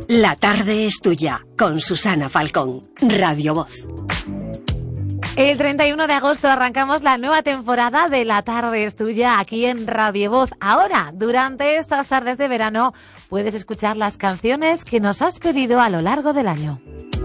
La tarde es tuya, con Susana Falcón, Radio Voz. El 31 de agosto arrancamos la nueva temporada de La tarde es tuya aquí en Radio Voz. Ahora, durante estas tardes de verano, puedes escuchar las canciones que nos has pedido a lo largo del año.